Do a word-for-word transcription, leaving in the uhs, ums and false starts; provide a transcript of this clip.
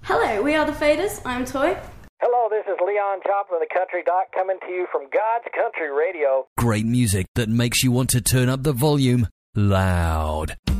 Hello, we are the Faders. I'm Toy. Hello, this is Leon Joplin, the Country Doc, coming to you from God's Country Radio. Great music that makes you want to turn up the volume loud.